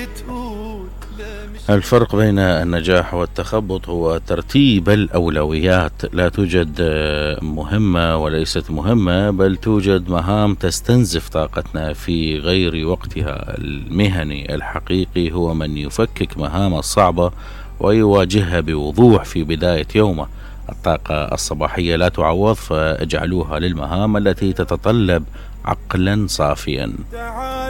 الفرق بين النجاح والتخبط هو ترتيب الأولويات. لا توجد مهمة وليست مهمة، بل توجد مهام تستنزف طاقتنا في غير وقتها. المهني الحقيقي هو من يفكك مهام الصعبة ويواجهها بوضوح في بداية يومه. الطاقة الصباحية لا تعوض، فاجعلوها للمهام التي تتطلب عقلا صافيا.